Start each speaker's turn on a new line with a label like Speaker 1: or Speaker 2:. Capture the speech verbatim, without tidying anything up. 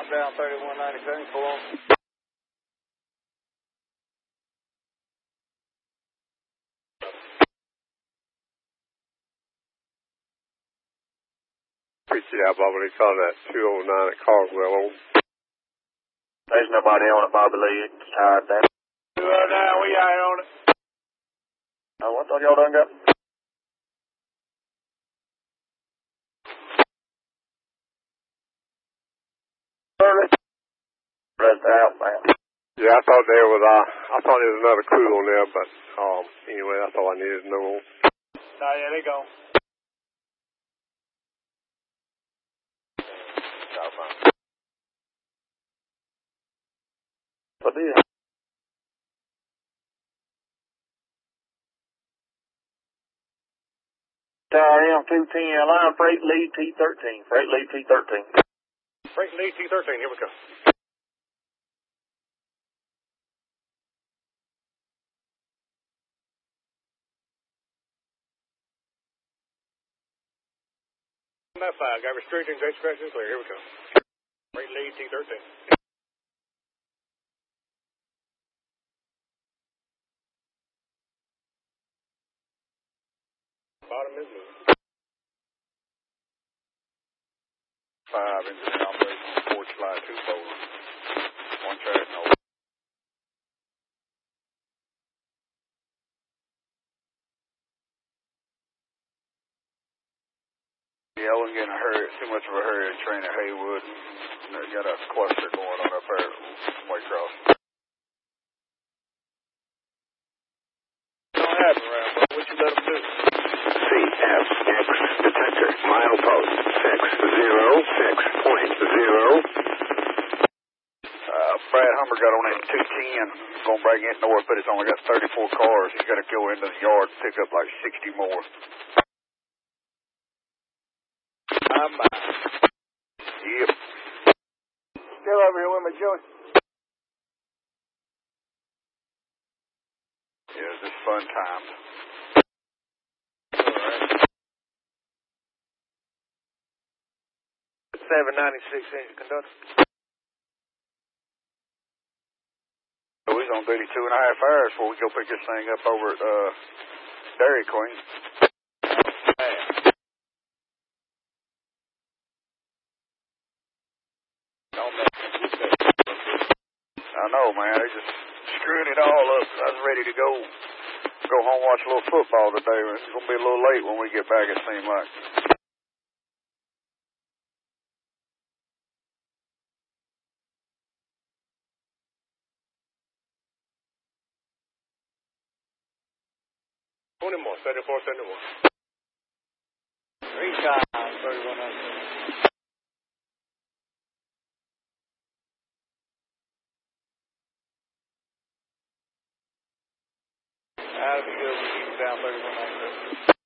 Speaker 1: down thirty-one ninety-seven, pull on.
Speaker 2: Appreciate that, Bobby. They call that two oh nine at Carswell.
Speaker 3: There's nobody on it, Bobby Lee. It's tired there.
Speaker 1: two oh nine, we ain't on it.
Speaker 3: Oh, I thought y'all done got... Rest out, man.
Speaker 2: Yeah, I thought there was, uh, I thought there was another crew on there, but, um, anyway, that's all I needed to know.
Speaker 1: Nah, yeah, they gone.
Speaker 3: What do you... Tower M two ten, line freight lead T thirteen. Freight lead T thirteen.
Speaker 1: Freight lead T thirteen, here we go. That five, got restrictions, expressions clear, here we go. Freight lead T thirteen. Bottom is moving.
Speaker 3: Five engine operation, four July two four. One track, no. Yeah, I wasn't getting a hurry, too much of a hurry at Trainer Haywood. You know, got a cluster going on up there at White Cross.
Speaker 1: Don't happen around, bro. What you let them do?
Speaker 4: C F X detector, milepost six zero six point zero.
Speaker 3: Uh, Brad Humber got on at two ten, going back in north, but it's only got thirty-four cars. He's got to go into the yard and pick up like sixty more.
Speaker 1: I'm by.
Speaker 3: Yep.
Speaker 1: Still over here with me, Joey.
Speaker 3: Yeah, it's just fun times.
Speaker 1: seven ninety-six inch conductor.
Speaker 3: So we're going to do two and a half hours before we go pick this thing up over at uh, Dairy Queen. I know, man. They just screwed it all up. I was ready to go go home watch a little football today. It's going to be a little late when we get back, it seems like.
Speaker 1: twenty more, thirty-four, seventy-one. Three times, thirty-one ninety-seven. That'll be good when you down thirty-one ninety-seven.